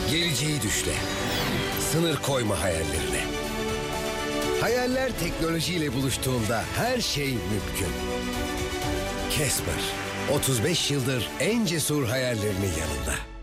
Geleceği düşle. Sınır koyma hayallerine. Hayaller teknolojiyle buluştuğunda her şey mümkün. Casper, 35 yıldır en cesur hayallerinin yanında.